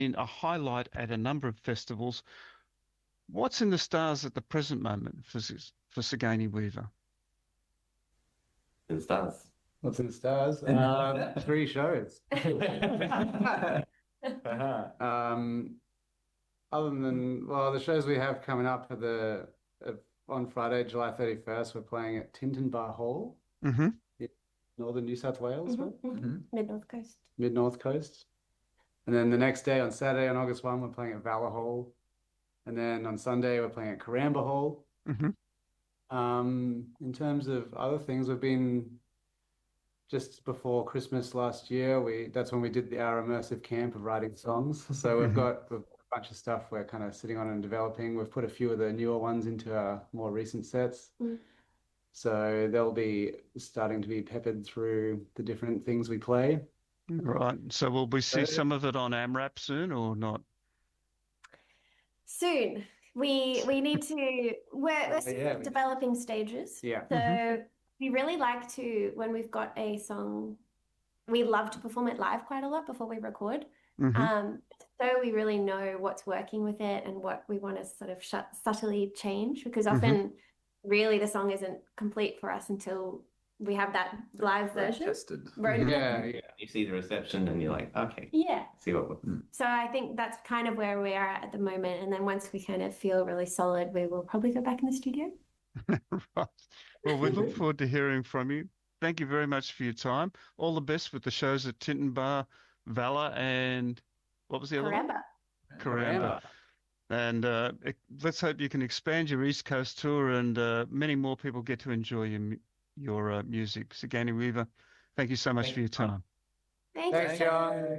a highlight at a number of festivals. What's in the stars at the present moment for Sigourney Weaver? And stars. What's in the stars? Three shows. Um, Other than, well, the shows we have coming up are uh, on Friday, July 31st, we're playing at Tintinbar Hall Hmm. in northern New South Wales, right? Mid-North Coast. Mid-North Coast. And then the next day, on Saturday, on August 1, we're playing at Valor Hall. And then on Sunday, we're playing at Caramba Hall. Hmm. In terms of other things, we've been just before Christmas last year, that's when we did our immersive camp of writing songs. So we've got a bunch of stuff we're kind of sitting on and developing. We've put a few of the newer ones into our more recent sets. Mm. So they'll be starting to be peppered through the different things we play. Right. So will we see some of it on AMRAP soon or not? Soon. We need to we're still Yeah, in developing stages. yeah. Hmm. So we really like to when we've got a song, we love to perform it live quite a lot before we record. Hmm. So we really know what's working with it and what we want to sort of subtly change because Hmm. often really the song isn't complete for us until we have that live Road version. tested. Road Yeah, yeah. You see the reception and you're like, okay, Yeah. see what. So I think that's kind of where we are at the moment. And then once we kind of feel really solid, we will probably go back in the studio. Right. Well, we look forward to hearing from you. Thank you very much for your time. All the best with the shows at Tinton Bar, Valor, and what was the other one? Forever. Karamba. Caramba. And let's hope you can expand your East Coast tour and many more people get to enjoy your music. Sigourney Weaver, thank you so much for your time. Thank you Thanks, so much. John.